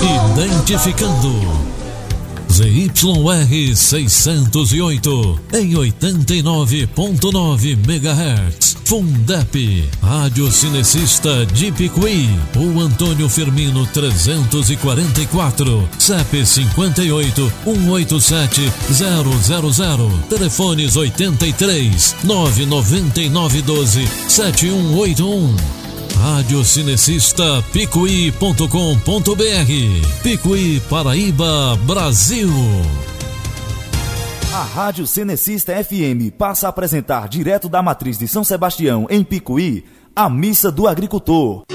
Identificando ZYR 608 em 89.9 MHz. Fundep, Rádio Cinecista de Picuí. O Antônio Firmino 344, CEP 58 187 000. Telefones 83 999 12 7181. Rádio Cinecista Picuí.com.br. Picuí, Paraíba, Brasil. A Rádio Cinecista FM passa a apresentar direto da matriz de São Sebastião, em Picuí, a Missa do Agricultor.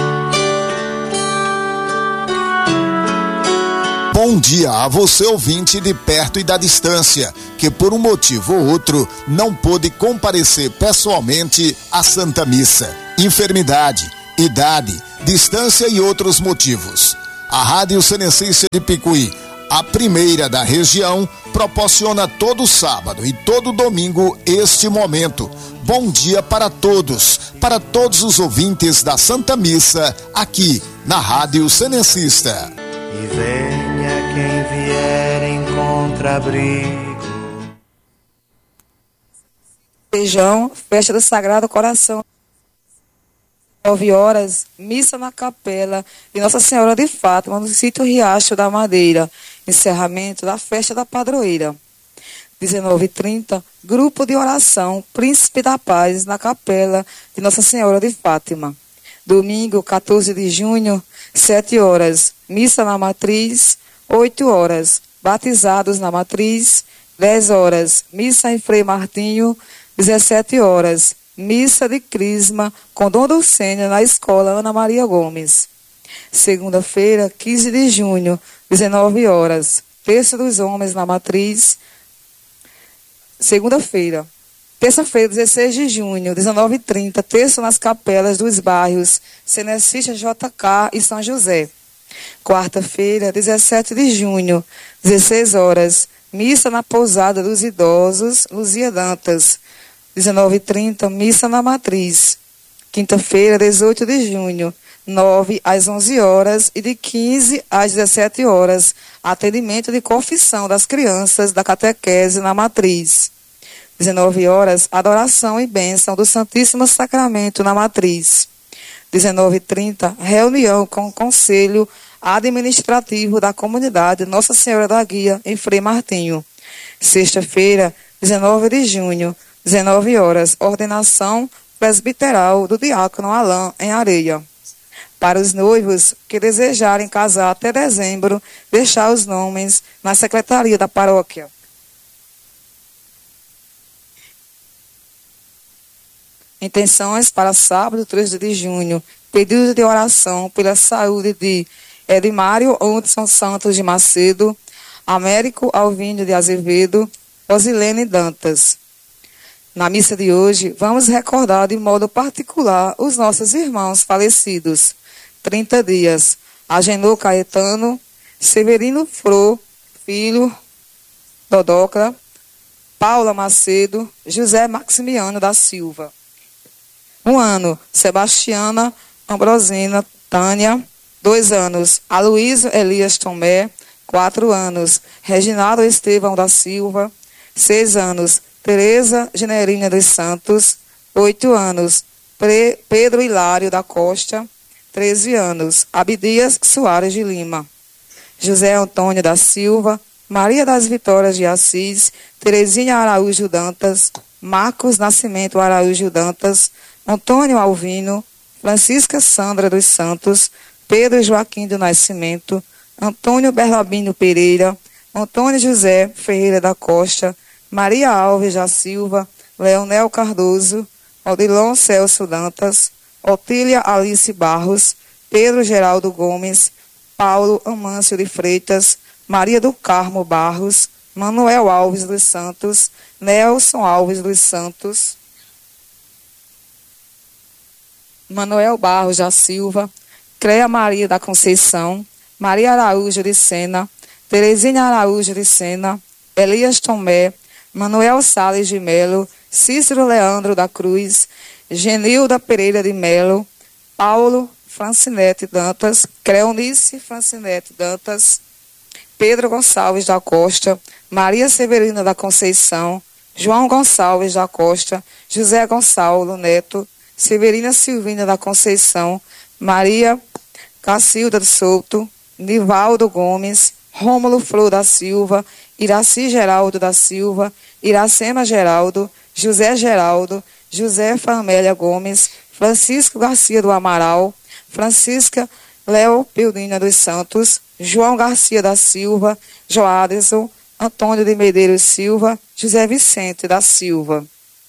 Bom dia a você, ouvinte de perto e da distância, que por um motivo ou outro não pôde comparecer pessoalmente à Santa Missa. Enfermidade, idade, distância e outros motivos. A Rádio Cinecista de Picuí, a primeira da região, proporciona todo sábado e todo domingo este momento. Bom dia para todos os ouvintes da Santa Missa, aqui na Rádio Cinecista. E venha quem vier em contrabrigo. Feijão, festa do Sagrado Coração. 9 horas, missa na capela de Nossa Senhora de Fátima, no sítio Riacho da Madeira. Encerramento da festa da padroeira. 19h30, grupo de oração Príncipe da Paz na capela de Nossa Senhora de Fátima. Domingo, 14 de junho, 7 horas, missa na matriz. 8 horas, batizados na matriz. 10 horas, missa em Frei Martinho. 17 horas, missa de crisma com Dom Dulcênia na escola Ana Maria Gomes. Segunda-feira, 15 de junho, 19 horas, terça dos homens na matriz. Segunda-feira, terça-feira, 16 de junho, 19h30, terça nas capelas dos bairros Cenecista, JK e São José. Quarta-feira, 17 de junho, 16 horas, missa na pousada dos idosos, Luzia Dantas. 19h30, missa na matriz. Quinta-feira, 18 de junho, 9 às 11 horas e de 15 às 17 horas, atendimento de confissão das crianças da catequese na matriz. 19 horas, adoração e bênção do Santíssimo Sacramento na matriz. 19h30, reunião com o Conselho Administrativo da Comunidade Nossa Senhora da Guia, em Frei Martinho. Sexta-feira, 19 de junho, 19 horas, ordenação presbiteral do diácono Alain, em Areia. Para os noivos que desejarem casar até dezembro, deixar os nomes na secretaria da paróquia. Intenções para sábado, 13 de junho. Pedido de oração pela saúde de Edmário Hudson Santos de Macedo, Américo Alvínio de Azevedo, Rosilene Dantas. Na missa de hoje, vamos recordar de modo particular os nossos irmãos falecidos. 30 dias. Agenor Caetano, Severino Fro, filho, Dodocra, Paula Macedo, José Maximiano da Silva. 1 ano, Sebastiana Ambrosina Tânia. 2 anos, Aloysio Elias Tomé. 4 anos, Reginaldo Estevão da Silva. 6 anos, Tereza Generina dos Santos. 8 anos, Pedro Hilário da Costa. 13 anos, Abdias Soares de Lima. José Antônio da Silva, Maria das Vitórias de Assis, Terezinha Araújo Dantas, Marcos Nascimento Araújo Dantas, Antônio Alvino, Francisca Sandra dos Santos, Pedro Joaquim do Nascimento, Antônio Berlabino Pereira, Antônio José Ferreira da Costa, Maria Alves da Silva, Leonel Cardoso, Odilon Celso Dantas, Otília Alice Barros, Pedro Geraldo Gomes, Paulo Amâncio de Freitas, Maria do Carmo Barros, Manuel Alves dos Santos, Nelson Alves dos Santos, Manuel Barros da Silva, Cleia Maria da Conceição, Maria Araújo de Sena, Terezinha Araújo de Sena, Elias Tomé, Manuel Salles de Melo, Cícero Leandro da Cruz, Genilda Pereira de Melo, Paulo Francinete Dantas, Creonice Francinete Dantas, Pedro Gonçalves da Costa, Maria Severina da Conceição, João Gonçalves da Costa, José Gonçalo Neto, Severina Silvina da Conceição, Maria Cacilda de Souto, Nivaldo Gomes, Rômulo Flor da Silva, Iraci Geraldo da Silva, Iracema Geraldo, José Geraldo, Josefa Amélia Gomes, Francisco Garcia do Amaral, Francisca Léo Peudina dos Santos, João Garcia da Silva, Joaderson, Antônio de Medeiros Silva, José Vicente da Silva.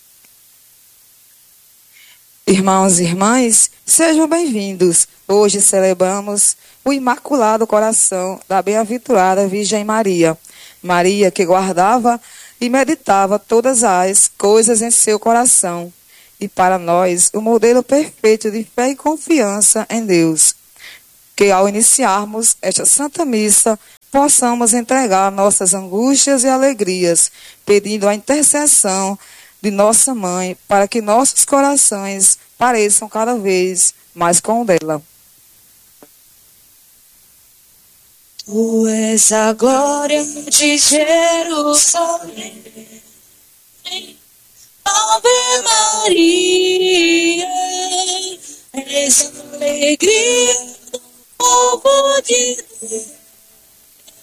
Irmãos e irmãs, sejam bem-vindos. Hoje celebramos o Imaculado Coração da Bem-aventurada Virgem Maria. Maria que guardava e meditava todas as coisas em seu coração. E para nós, o modelo perfeito de fé e confiança em Deus. Que ao iniciarmos esta Santa Missa, possamos entregar nossas angústias e alegrias, pedindo a intercessão de nossa Mãe, para que nossos corações pareçam cada vez mais com o dela. Tu és a glória de Jerusalém, Ave Maria, és a alegria do povo de Deus.